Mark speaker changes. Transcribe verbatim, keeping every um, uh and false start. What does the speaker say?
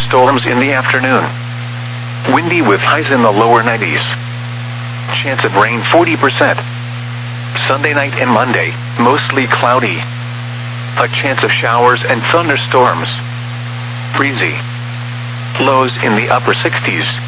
Speaker 1: thunderstorms in the afternoon. Windy with highs in the lower nineties. Chance of rain forty percent. Sunday night and Monday, mostly cloudy. A chance of showers and thunderstorms. Breezy. Lows in the upper sixties.